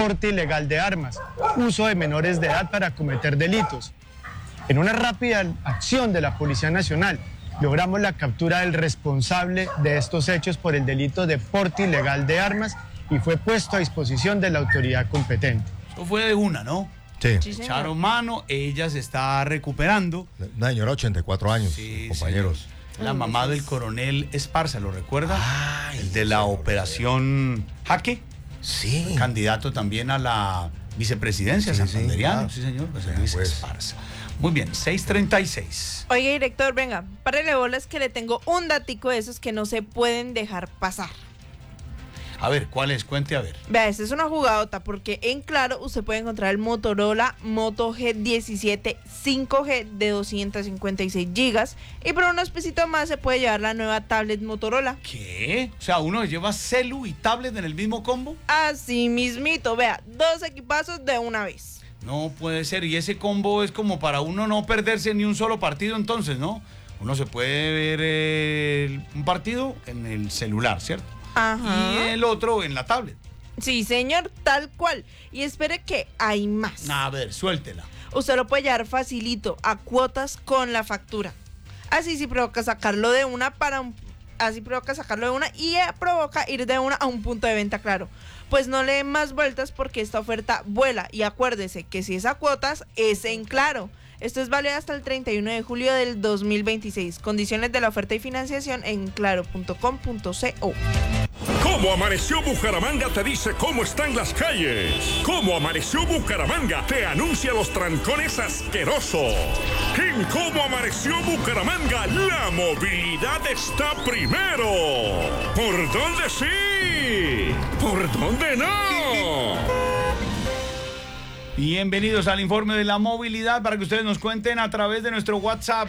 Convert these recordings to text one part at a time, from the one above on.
porte ilegal de armas, uso de menores de edad para cometer delitos. En una rápida acción de la Policía Nacional, logramos la captura del responsable de estos hechos por el delito de porte ilegal de armas y fue puesto a disposición de la autoridad competente. Eso fue de una, ¿no? Sí. Echaron mano, ella se está recuperando. Una señora de 84 años, Sí, compañeros. sí. La mamá del coronel Esparza, ¿lo recuerda? Ay, el de la operación Jaque. Sí. Candidato también a la vicepresidencia santanderiano. Sí, señor. José Luis Esparza. Muy bien, 6:36. Oye, director, venga, párele bolas que le tengo un datico de esos que no se pueden dejar pasar. A ver, ¿cuál es? Cuente a ver. Vea, esta es una jugadota porque en Claro usted puede encontrar el Motorola Moto G17 5G de 256 GB y por unos pesitos más se puede llevar la nueva tablet Motorola. ¿Qué? O sea, uno lleva celu y tablet en el mismo combo. Así mismito, vea, 2 equipazos de una vez. No puede ser. Y ese combo es como para uno no perderse ni un solo partido entonces, ¿no? Uno se puede ver un partido en el celular, ¿cierto? Ajá. Y el otro en la tablet. Sí, señor, tal cual. Y espere que hay más. A ver, suéltela. Usted lo puede llevar facilito, a cuotas con la factura. Así sí provoca sacarlo de una y provoca ir de una a un punto de venta Claro. Pues no le den más vueltas porque esta oferta vuela y acuérdese que si es a cuotas es en Claro. Esto es válido hasta el 31 de julio del 2026. Condiciones de la oferta y financiación en claro.com.co. ¿Cómo amaneció Bucaramanga? Te dice cómo están las calles. ¿Cómo amaneció Bucaramanga? Te anuncia los trancones asquerosos. En ¿Cómo amaneció Bucaramanga? La movilidad está primero. ¿Por dónde sí? ¿Por dónde no? Bienvenidos al informe de la movilidad para que ustedes nos cuenten a través de nuestro WhatsApp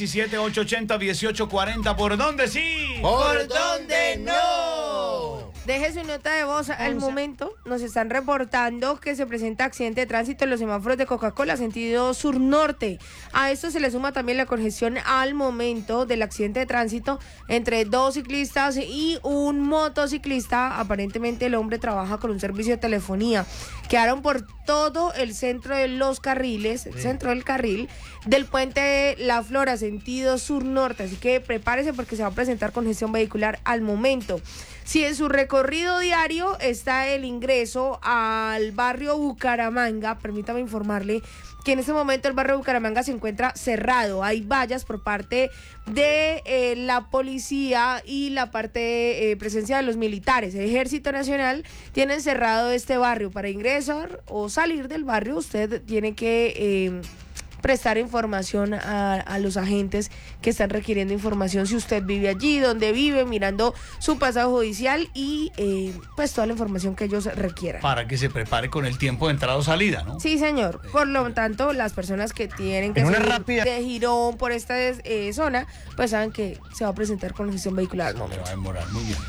317-880-1840. ¿Por dónde sí? ¿Por dónde no? Deje su nota de voz al momento. Nos están reportando que se presenta accidente de tránsito en los semáforos de Coca-Cola, sentido sur-norte. A esto se le suma también la congestión al momento del accidente de tránsito entre 2 ciclistas y un motociclista. Aparentemente el hombre trabaja con un servicio de telefonía. Quedaron por todo el centro de los carriles, el centro del carril del puente La Flora, sentido sur-norte. Así que prepárese porque se va a presentar congestión vehicular al momento. Si en su recorrido diario está el ingreso al barrio Bucaramanga, permítame informarle que en este momento el barrio Bucaramanga se encuentra cerrado. Hay vallas por parte de la policía y la parte presencia de los militares. El Ejército Nacional tienen cerrado este barrio. Para ingresar o salir del barrio usted tiene que prestar información a los agentes que están requiriendo información, si usted vive allí, dónde vive, mirando su pasado judicial y pues toda la información que ellos requieran. Para que se prepare con el tiempo de entrada o salida, ¿no? Sí, señor. Por lo tanto, las personas que tienen que salir de Girón por esta zona, pues saben que se va a presentar con gestión vehicular al momento. Se va a demorar, muy bien.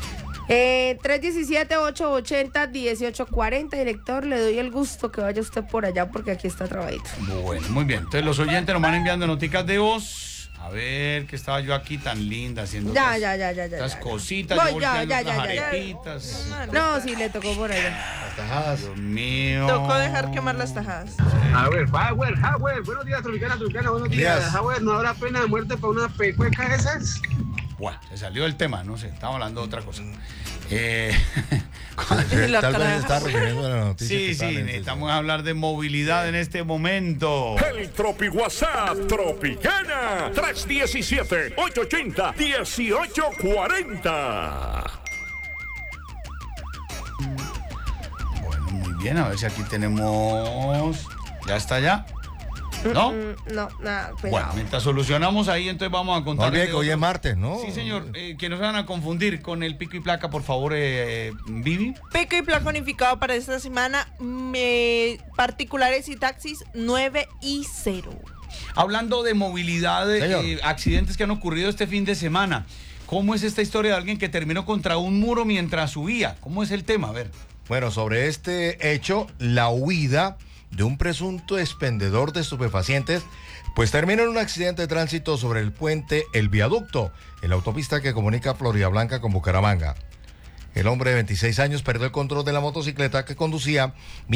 317-880-1840, director, le doy el gusto que vaya usted por allá porque aquí está trabadito. Bueno, muy bien. Entonces los oyentes nos van enviando noticas de voz. A ver, que estaba yo aquí tan linda haciendo estas cositas. Voy, yo volteando las arepitas. No, sí, le tocó por allá. Las tajadas. Dios mío. Tocó dejar quemar las tajadas. A ver, Howard, buenos días, Tropicana, buenos días. Howard, ¿no habrá pena de muerte para una pecueca de esas? Bueno, se salió del tema, no sé, estamos hablando de otra cosa. Tal vez está refiriendo a la noticia. Sí, necesitamos hablar de movilidad en este momento. El Tropi WhatsApp Tropicana 317-880-1840. Bueno, muy bien, a ver si aquí tenemos. ¿Ya está ya? ¿No? No, nada, cuidado. Bueno, mientras solucionamos ahí, entonces vamos a contar. No olvide que hoy es martes, ¿no? Sí, señor. Que no se van a confundir con el pico y placa, por favor, Vivi. Pico y placa unificado para esta semana, particulares y taxis 9 y 0. Hablando de movilidad, accidentes que han ocurrido este fin de semana. ¿Cómo es esta historia de alguien que terminó contra un muro mientras subía? ¿Cómo es el tema? A ver. Bueno, sobre este hecho, la huida de un presunto expendedor de estupefacientes, pues terminó en un accidente de tránsito sobre el puente El Viaducto, en la autopista que comunica Floridablanca con Bucaramanga. El hombre de 26 años perdió el control de la motocicleta que conducía